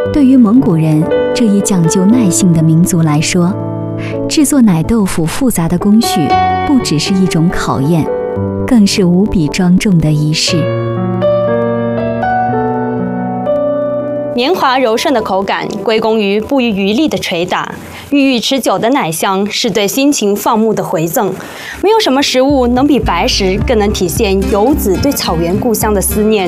对于蒙古人这一讲究耐性的民族来说，制作奶豆腐复杂的工序不只是一种考验，更是无比庄重的仪式。 绵滑柔顺的口感归功于不遗余力的捶打，郁郁持久的奶香是对辛勤放牧的回赠。没有什么食物能比白食更能体现游子对草原故乡的思念。